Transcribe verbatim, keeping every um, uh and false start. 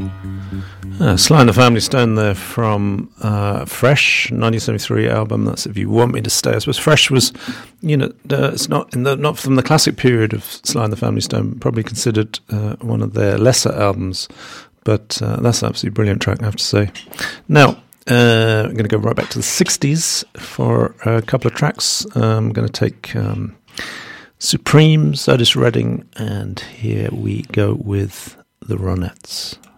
Uh, Sly and the Family Stone there from uh, Fresh, nineteen seventy-three album. That's If You Want Me to Stay. I suppose Fresh was, you know, uh, it's not in the, not from the classic period of Sly and the Family Stone, probably considered uh, one of their lesser albums, but uh, that's an absolutely brilliant track, I have to say. Now, uh, I'm going to go right back to the sixties for a couple of tracks. Um, I'm going to take um, Supremes, Otis Redding, and here we go with the Ronettes.